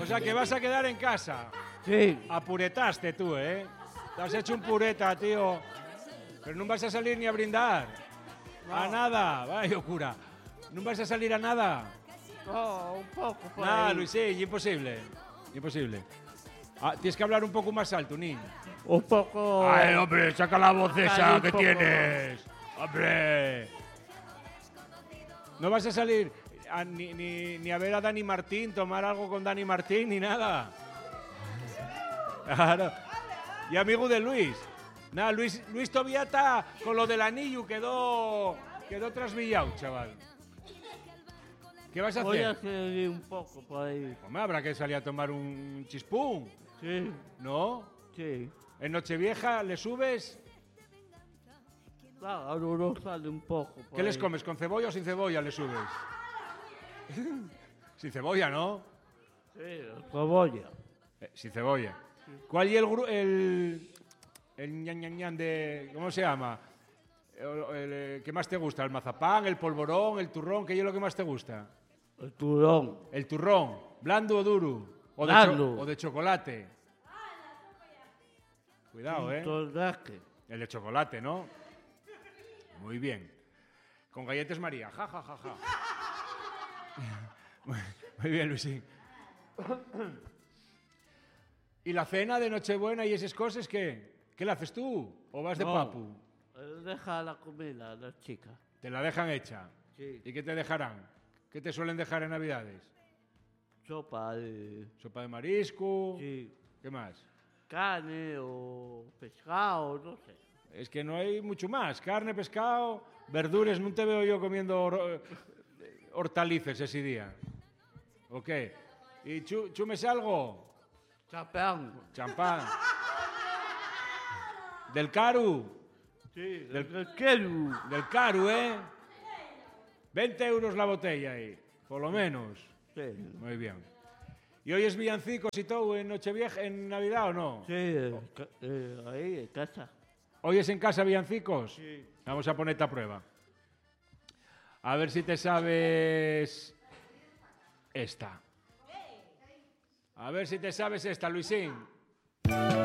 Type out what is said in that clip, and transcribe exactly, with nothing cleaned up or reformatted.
sea, que vas a quedar en casa. Sí. Apuretaste tú, ¿eh? Te has hecho un pureta, tío. Pero no vas a salir ni a brindar. No. A nada. Vaya cura. No vas a salir a nada. No, un poco por Nada, ahí. Luis, sí, imposible. Imposible. Ah, tienes que hablar un poco más alto, niño. Un poco... Ay, hombre, saca la voz Ay, esa un que poco. tienes. Hombre. No vas a salir a, ni, ni, ni a ver a Dani Martín, tomar algo con Dani Martín, ni nada. Claro. Y amigo de Luis. Nada, Luis, Luis Tobiata con lo del anillo quedó, quedó trasvillado, chaval. ¿Qué vas a Voy a hacer? seguir un poco por ahí. Hombre, habrá que salir a tomar un chispún, Sí, ¿no? sí. En Nochevieja le subes. Claro, ahora uno sale un poco por ¿Qué les ahí. comes? ¿Con cebolla o sin cebolla le subes? Sin cebolla, ¿no? Sí, cebolla. Eh, sin cebolla. ¿Cuál y el, gru- el, el ñan, ñan, ñan de... ¿Cómo se llama? El, el, eh, ¿Qué más te gusta? ¿El mazapán, el polvorón, el turrón? ¿Qué es lo que más te gusta? El turón. El turrón. ¿Blando o duro? ¿O de, Blando. cho- o de chocolate? Cuidado, ¿eh? Tordaque. El de chocolate, ¿no? Muy bien. Con galletas María. Ja, ja, ja, ja. Muy, muy bien, Luisín. ¿Y la cena de Nochebuena y esas cosas qué? ¿Qué la haces tú? ¿O vas de No. papu? Él deja la comida a las chicas. ¿Te la dejan hecha? Sí. ¿Y qué te dejarán? ¿Qué te suelen dejar en Navidades? Sopa de... ¿Sopa de marisco? Sí. ¿Qué más? Carne o pescado, no sé. Es que no hay mucho más. Carne, pescado, verduras. No te veo yo comiendo hor- hortalizas ese día. ¿O qué? ¿Y chu- chumes algo? Chapán. Champán. ¿Del Caru? Sí, Del- del quelu. Del Caru, ¿eh? veinte euros la botella ahí, por lo menos. Sí. Muy bien. ¿Y hoy es villancicos y todo en Nochevieja, en Navidad o no? Sí, eh, ca- eh, ahí en casa. ¿Hoy es en casa villancicos? Sí. Vamos a ponerte a prueba. A ver si te sabes esta. A ver si te sabes esta, Luisín.